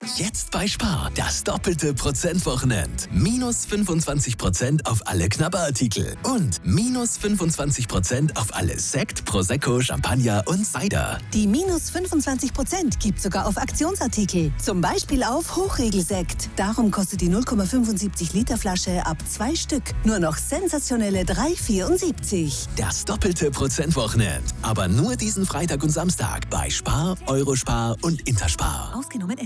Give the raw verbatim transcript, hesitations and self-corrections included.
Jetzt bei Spar. Das doppelte Prozentwochenend. Minus fünfundzwanzig Prozent auf alle Knabberartikel. Und minus fünfundzwanzig Prozent auf alle Sekt, Prosecco, Champagner und Cider. Die minus fünfundzwanzig Prozent gibt sogar auf Aktionsartikel. Zum Beispiel auf Hochregelsekt. Darum kostet die null Komma fünfundsiebzig Liter Flasche ab zwei Stück nur noch sensationelle drei Komma vierundsiebzig. Das doppelte Prozentwochenend. Aber nur diesen Freitag und Samstag bei Spar, Eurospar und Interspar. Ausgenommen